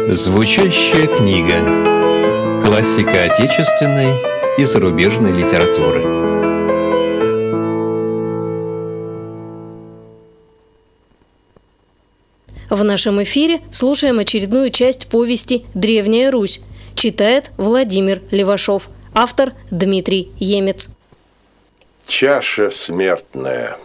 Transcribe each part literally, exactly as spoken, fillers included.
Звучащая книга. Классика отечественной и зарубежной литературы. В нашем эфире слушаем очередную часть повести «Древняя Русь». Читает Владимир Левашов. Автор Дмитрий Емец. Чаша смертная.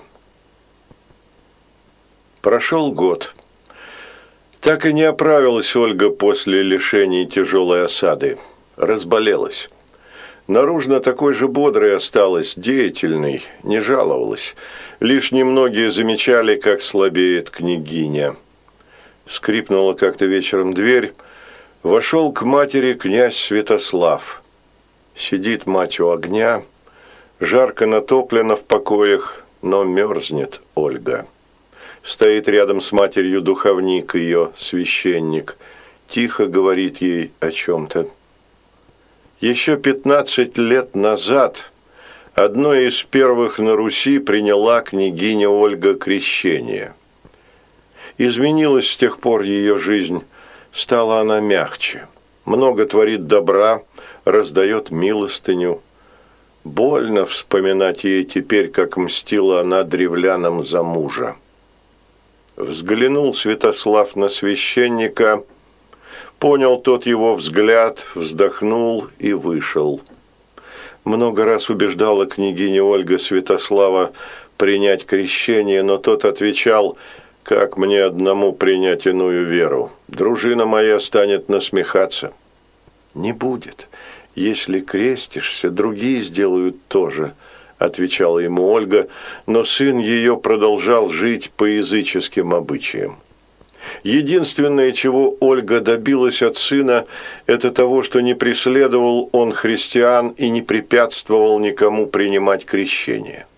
Прошел год. Так и не оправилась Ольга после лишений тяжелой осады. Разболелась. Наружно такой же бодрой осталась, деятельной, не жаловалась. Лишь немногие замечали, как слабеет княгиня. Скрипнула как-то вечером дверь. Вошел к матери князь Святослав. Сидит мать у огня. Жарко натоплено в покоях, но мерзнет Ольга. Стоит рядом с матерью духовник ее, священник. Тихо говорит ей о чем-то. Еще пятнадцать лет назад одной из первых на Руси приняла княгиня Ольга крещение. Изменилась с тех пор ее жизнь, стала она мягче. Много творит добра, раздает милостыню. Больно вспоминать ей теперь, как мстила она древлянам за мужа. Взглянул Святослав на священника, понял тот его взгляд, вздохнул и вышел. Много раз убеждала княгиня Ольга Святослава принять крещение, но тот отвечал: «Как мне одному принять иную веру? Дружина моя станет насмехаться». «Не будет. Если крестишься, другие сделают то же», – отвечала ему Ольга, но сын ее продолжал жить по языческим обычаям. Единственное, чего Ольга добилась от сына, это того, что не преследовал он христиан и не препятствовал никому принимать крещение.